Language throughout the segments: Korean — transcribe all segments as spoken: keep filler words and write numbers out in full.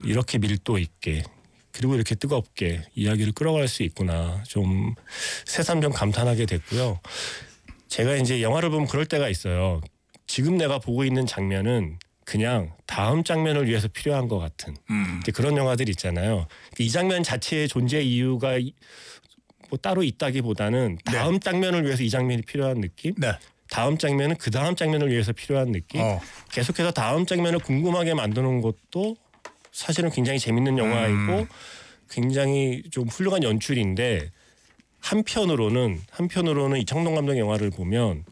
이렇게 밀도 있게 그리고 이렇게 뜨겁게 이야기를 끌어갈 수 있구나. 좀 새삼 좀 감탄하게 됐고요. 제가 이제 영화를 보면 그럴 때가 있어요. 지금 내가 보고 있는 장면은 그냥 다음 장면을 위해서 필요한 것 같은 음. 그런 영화들 있잖아요. 이 장면 자체의 존재 이유가 뭐 따로 있다기보다는 다음 네. 장면을 위해서 이 장면이 필요한 느낌. 네. 다음 장면은 그 다음 장면을 위해서 필요한 느낌. 어. 계속해서 다음 장면을 궁금하게 만드는 것도 사실은 굉장히 재밌는 영화이고 음. 굉장히 좀 훌륭한 연출인데 한편으로는 한편으로는 이창동 감독의 영화를 보면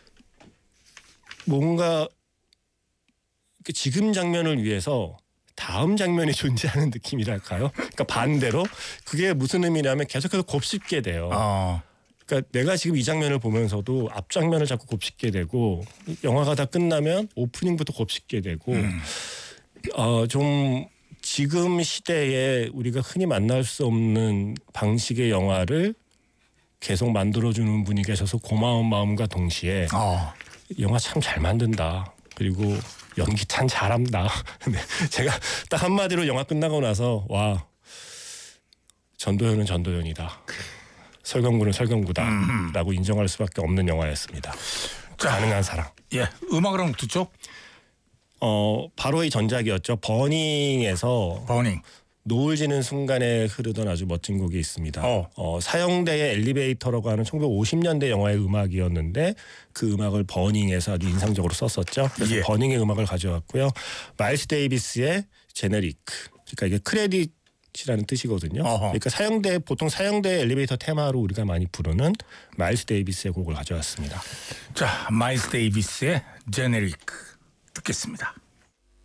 뭔가 그 지금 장면을 위해서 다음 장면이 존재하는 느낌이랄까요? 그러니까 반대로 그게 무슨 의미냐면 계속해서 곱씹게 돼요. 어. 그러니까 내가 지금 이 장면을 보면서도 앞 장면을 자꾸 곱씹게 되고 영화가 다 끝나면 오프닝부터 곱씹게 되고 음. 어, 좀 지금 시대에 우리가 흔히 만날 수 없는 방식의 영화를 계속 만들어주는 분이 계셔서 고마운 마음과 동시에 어. 영화 참 잘 만든다. 그리고 연기 참 잘한다. 네. 제가 딱 한마디로 영화 끝나고 나서 와 전도연은 전도연이다. 설경구는 설경구다. 음. 라고 인정할 수밖에 없는 영화였습니다. 자, 가능한 사랑. 예, 음악을 한곡 듣죠. 어 바로 이 전작이었죠. 버닝에서 버닝. 노을 지는 순간에 흐르던 아주 멋진 곡이 있습니다. 어. 어, 사형대의 엘리베이터라고 하는 천구백오십 년대 영화의 음악이었는데 그 음악을 버닝에서 아주 인상적으로 썼었죠. 그래서 예. 버닝의 음악을 가져왔고요. 마일스 데이비스의 제네리크. 그러니까 이게 크레딧이라는 뜻이거든요. 어허. 그러니까 사형대 보통 사형대 엘리베이터 테마로 우리가 많이 부르는 마일스 데이비스의 곡을 가져왔습니다. 자, 마일스 데이비스의 제네리크 듣겠습니다.